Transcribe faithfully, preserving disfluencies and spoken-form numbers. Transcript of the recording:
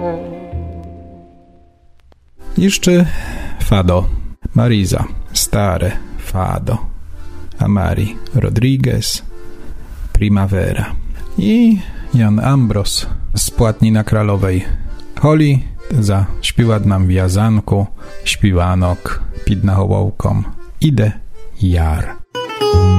Jeszcze fado, Marisa, stare fado, Amari Rodriguez, Primavera i Jan Ambros z Płatnina Kralowej. Holly zaśpiewa nam wjazanku, śpiwanok, pід na hołowką, idę jar.